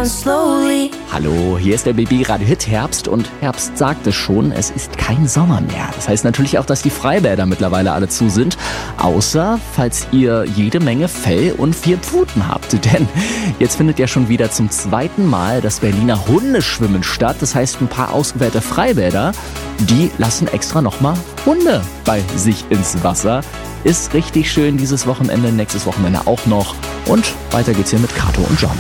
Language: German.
down slowly. Hallo, hier ist der BB Radio Hit Herbst und Herbst sagt es schon, es ist kein Sommer mehr. Das heißt natürlich auch, dass die Freibäder mittlerweile alle zu sind, außer falls ihr jede Menge Fell und 4 Pfoten habt. Denn jetzt findet ja schon wieder zum 2. Mal das Berliner Hundeschwimmen statt. Das heißt, ein paar ausgewählte Freibäder, die lassen extra nochmal Hunde bei sich ins Wasser. Ist richtig schön dieses Wochenende, nächstes Wochenende auch noch. Und weiter geht's hier mit Kato und John.